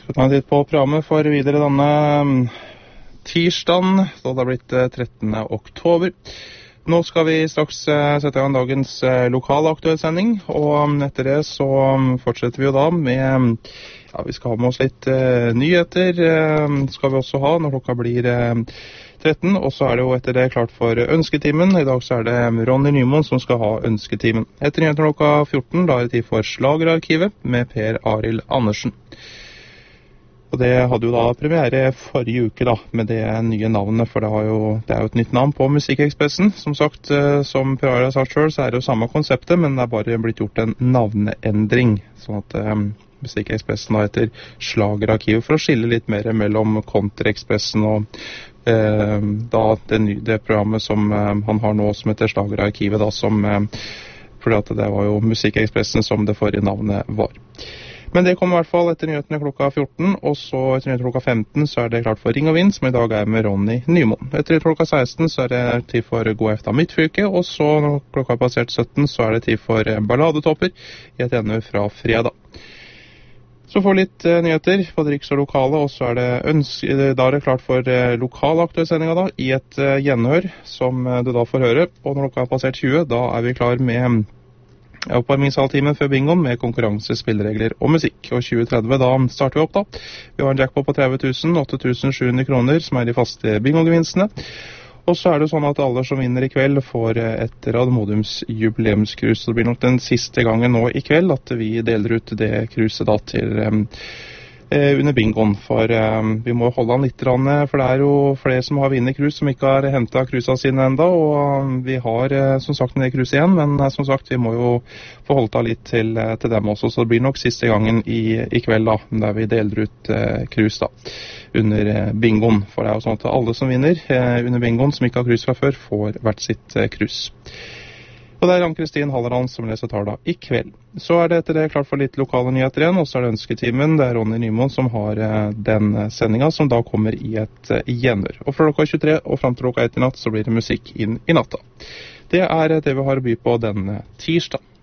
Skal ta en titt på programmet for videre denne tirsdagen, da det har blitt 13. oktober. Nå skal vi straks sette i gang dagens lokale aktuelle sending, og etter det så fortsetter vi jo da med, ja, vi skal ha med oss litt nyheter, skal vi også ha når klokka blir 13, og så er det jo etter det klart for ønsketimen. I dag så er det Ronny Nymoen som skal ha ønsketimen. Etter nyheter klokka 14, da er det tid for Slagerarkivet med Per Arild Andersen. Og det hadde jo da premiere forrige uke da, med det nye navnet, for det er jo et nytt navn på Musikkekspressen. Som sagt, som Per Arild har sagt selv, så er det jo samme konseptet, men det er bare blitt gjort en navneendring, sånn at Musikkekspressen da heter Slagerarkivet, for å skille litt mer mellom Country-Ekspressen og da det programmet som han har nå, som heter Slagerarkivet, da, fordi at det var jo Musikkekspressen som det forrige navnet var. Men det kommer i hvert fall etter nyhetene klokka 14, og så etter nyhetene klokka 15 så er det klart for Ring og Vind, som i dag er med Ronny Nymoen. Etter klokka 16 så er det tid for God efter midtfylke, og så når klokka har passert 17 så er det tid for Balladetopper i et ende fra fredag. Så får litt nyheter på riks og lokale, og så er da er det klart for lokale aktuelle da, i et gjenhør som du da får høre. Og når klokka har passert 20, da er vi klar med oppvarmingshalvtimen før bingoen med konkurranse, spilleregler og musikk. Og 2030 da starter vi opp da. Vi har en jackpot på 30 000, 8.700 kroner som er de faste bingogevinstene. Og så er det sånn at alle som vinner i kveld får et Radmodiums jubileumskrus. Det blir nok den siste gangen nå i kveld at vi deler ut det kruset da til under bingoen, for vi må holde han litt, for det er jo flere som har vinnet krus som ikke har hentet krusene sine enda, og vi har som sagt en krus igjen, men som sagt vi må jo få holdt av litt til dem også, så det blir nok siste gangen i kveld da, der vi deler ut krus da, under bingoen, for det er jo sånn at alle som vinner under bingoen som ikke har krus fra før, får hvert sitt krus. Og det er Ann-Kristin Halleland som leser tar da i kveld. Så er det etter det klart for litt lokale nyheter igjen, og så er det ønsketimen. Det er Ronny Nymoen som har den sendingen som da kommer i et gjenhør. Og fra klokka 23 og frem til klokka 1 i natt så blir det musikk inn i natta. Det er det vi har å by på denne tirsdag.